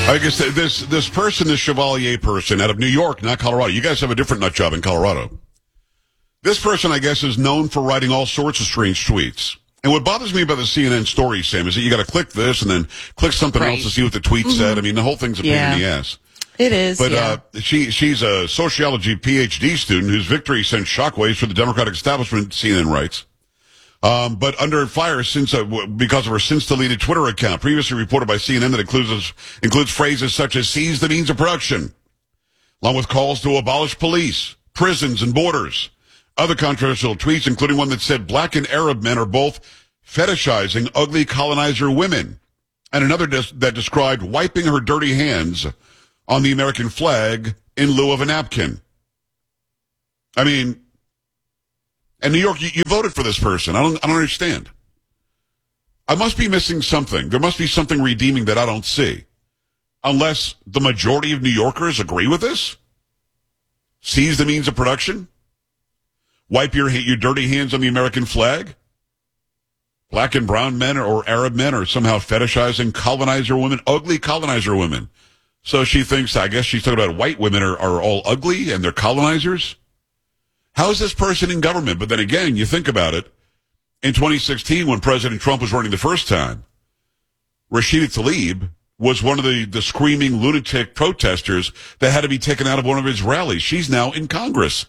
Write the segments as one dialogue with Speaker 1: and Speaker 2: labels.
Speaker 1: I guess this person, this Chevalier person out of New York, not Colorado. You guys have a different nut job in Colorado. This person, I guess, is known for writing all sorts of strange tweets. And what bothers me about the CNN story, Sam, is that you got to click this and then click something else to see what the tweet said. I mean, the whole thing's a pain in the ass.
Speaker 2: It is.
Speaker 1: But she's a sociology PhD student whose victory sent shockwaves for the Democratic establishment, CNN writes. But under fire because of her since-deleted Twitter account, previously reported by CNN that includes phrases such as "seize the means of production," along with calls to abolish police, prisons, and borders. Other controversial tweets, including one that said black and Arab men are both fetishizing ugly colonizer women, and another that described wiping her dirty hands on the American flag in lieu of a napkin. I mean, and New York, you voted for this person. I don't understand. I must be missing something. There must be something redeeming that I don't see. Unless the majority of New Yorkers agree with this? Seize the means of production? Wipe your dirty hands on the American flag? Black and brown men or Arab men are somehow fetishizing colonizer women, ugly colonizer women. So she thinks, I guess she's talking about white women are all ugly and they're colonizers? How is this person in government? But then again, you think about it. In 2016, when President Trump was running the first time, Rashida Tlaib was one of the screaming lunatic protesters that had to be taken out of one of his rallies. She's now in Congress.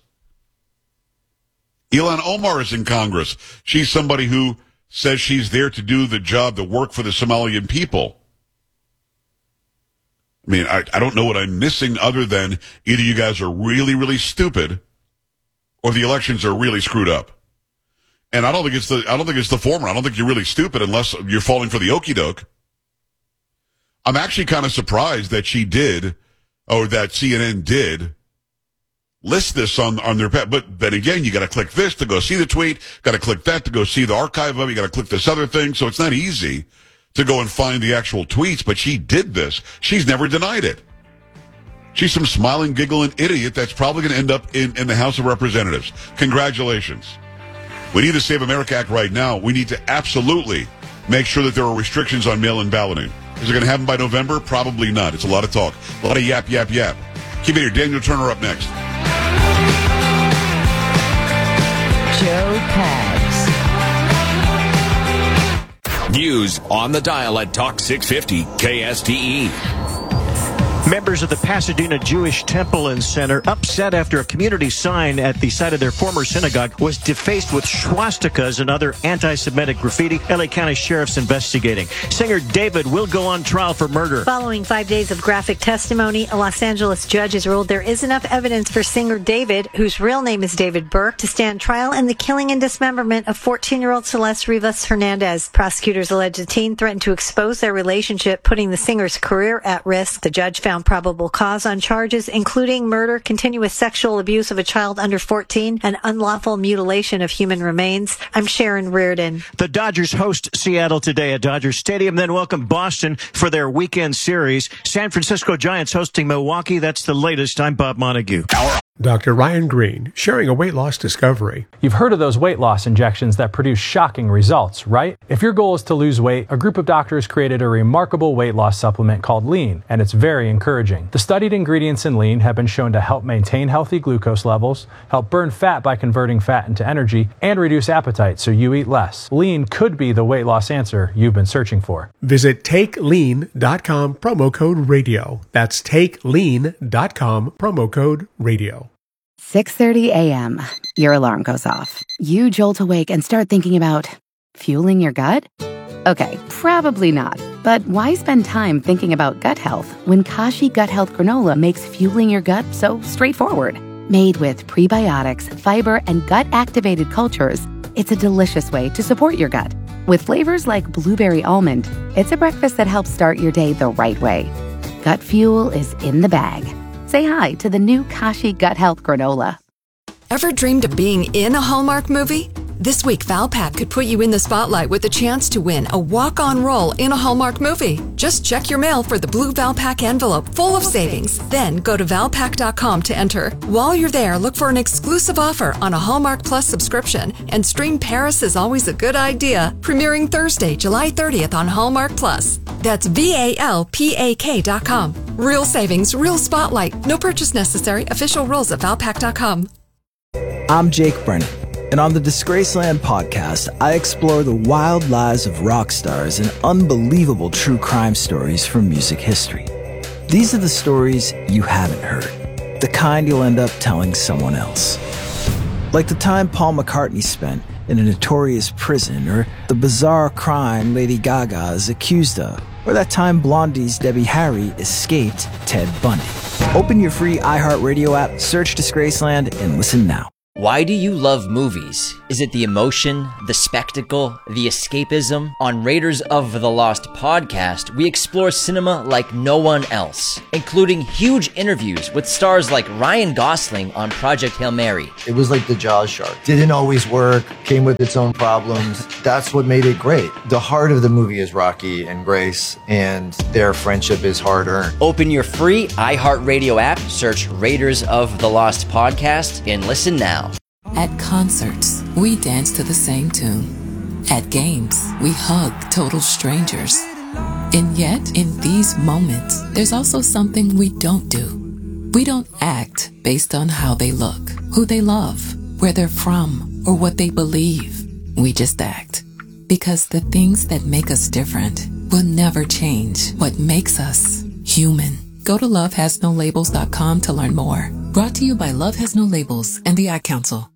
Speaker 1: Ilhan Omar is in Congress. She's somebody who says she's there to do the job, the work for the Somalian people. I mean, I don't know what I'm missing other than either you guys are really, really stupid or the elections are really screwed up. And I don't think it's the former. I don't think you're really stupid unless you're falling for the okie doke. I'm actually kind of surprised that that CNN did list this on their page. But then again, you got to click this to go see the tweet, got to click that to go see the archive of it, you got to click this other thing. So it's not easy to go and find the actual tweets, but she did this. She's never denied it. She's some smiling, giggling idiot that's probably going to end up in the House of Representatives. Congratulations. We need the Save America Act right now. We need to absolutely make sure that there are restrictions on mail-in balloting. Is it going to happen by November? Probably not. It's a lot of talk. A lot of yap. Keep it here. Daniel Turner up next.
Speaker 3: Joe Pags.
Speaker 4: News on the dial at Talk 650 KSTE.
Speaker 5: Members of the Pasadena Jewish Temple and Center upset after a community sign at the site of their former synagogue was defaced with swastikas and other anti-Semitic graffiti. LA County Sheriff's investigating. Singer David will go on trial for murder.
Speaker 6: Following 5 days of graphic testimony, a Los Angeles judge has ruled there is enough evidence for singer David, whose real name is David Burke, to stand trial in the killing and dismemberment of 14-year-old Celeste Rivas Hernandez. Prosecutors allege the teen threatened to expose their relationship, putting the singer's career at risk. The judge found probable cause on charges including murder, continuous sexual abuse of a child under 14, and unlawful mutilation of human remains. I'm Sharon Reardon.
Speaker 5: The Dodgers host Seattle today at Dodger Stadium, then welcome Boston for their weekend series. San Francisco Giants hosting Milwaukee. That's the latest. I'm Bob Montague.
Speaker 7: Dr. Ryan Green, sharing a weight loss discovery.
Speaker 8: You've heard of those weight loss injections that produce shocking results, right? If your goal is to lose weight, a group of doctors created a remarkable weight loss supplement called Lean, and it's very encouraging. The studied ingredients in Lean have been shown to help maintain healthy glucose levels, help burn fat by converting fat into energy, and reduce appetite so you eat less. Lean could be the weight loss answer you've been searching for.
Speaker 7: Visit TakeLean.com, promo code radio. That's TakeLean.com, promo code radio.
Speaker 3: 6:30 a.m. Your alarm goes off. You jolt awake and start thinking about fueling your gut? Okay, probably not. But why spend time thinking about gut health when Kashi Gut Health Granola makes fueling your gut so straightforward? Made with prebiotics, fiber, and gut-activated cultures, it's a delicious way to support your gut. With flavors like blueberry almond, it's a breakfast that helps start your day the right way. Gut fuel is in the bag. Say hi to the new Kashi Gut Health Granola.
Speaker 9: Ever dreamed of being in a Hallmark movie?
Speaker 2: This week, Valpak could put you in the spotlight with the chance to win a walk-on role in a Hallmark movie. Just check your mail for the blue Valpak envelope full of savings. Then go to valpak.com to enter. While you're there, look for an exclusive offer on a Hallmark Plus subscription and stream Paris is Always a Good Idea, premiering Thursday, July 30th on Hallmark Plus. That's VALPAK.com. Real savings, real spotlight. No purchase necessary. Official rules at valpak.com.
Speaker 9: I'm Jake Brennan, and on the Disgraceland podcast, I explore the wild lives of rock stars and unbelievable true crime stories from music history. These are the stories you haven't heard, the kind you'll end up telling someone else. Like the time Paul McCartney spent in a notorious prison, or the bizarre crime Lady Gaga is accused of, or that time Blondie's Debbie Harry escaped Ted Bundy. Open your free iHeartRadio app, search Disgraceland, and listen now.
Speaker 10: Why do you love movies? Is it the emotion, the spectacle, the escapism? On Raiders of the Lost podcast, we explore cinema like no one else, including huge interviews with stars like Ryan Gosling on Project Hail Mary.
Speaker 11: It was like the Jaws shark. Didn't always work, came with its own problems. That's what made it great. The heart of the movie is Rocky and Grace, and their friendship is hard-earned.
Speaker 10: Open your free iHeartRadio app, search Raiders of the Lost podcast, and listen now.
Speaker 12: At concerts, we dance to the same tune. At games, we hug total strangers. And yet, in these moments, there's also something we don't do. We don't act based on how they look, who they love, where they're from, or what they believe. We just act. Because the things that make us different will never change what makes us human. Go to lovehasnolabels.com to learn more. Brought to you by Love Has No Labels and the Ad Council.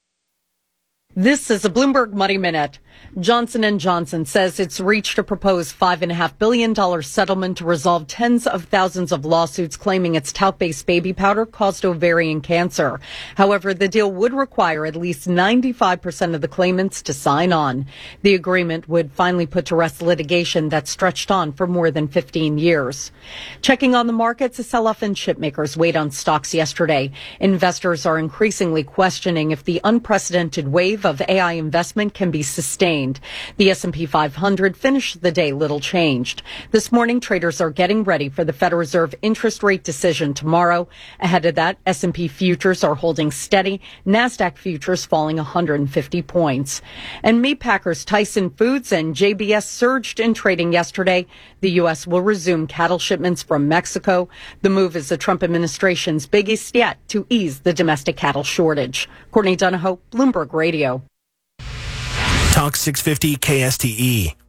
Speaker 13: This is a Bloomberg Money Minute. Johnson & Johnson says it's reached a proposed $5.5 billion settlement to resolve tens of thousands of lawsuits claiming its talc-based baby powder caused ovarian cancer. However, the deal would require at least 95% of the claimants to sign on. The agreement would finally put to rest litigation that stretched on for more than 15 years. Checking on the markets, a sell-off in chipmakers weighed on stocks yesterday. Investors are increasingly questioning if the unprecedented wave of AI investment can be sustained. The S&P 500 finished the day little changed. This morning, traders are getting ready for the Federal Reserve interest rate decision tomorrow. Ahead of that, S&P futures are holding steady. NASDAQ futures falling 150 points. And meatpackers Tyson Foods and JBS surged in trading yesterday. The U.S. will resume cattle shipments from Mexico. The move is the Trump administration's biggest yet to ease the domestic cattle shortage. Courtney Donahoe, Bloomberg Radio.
Speaker 14: Talk 650 KSTE.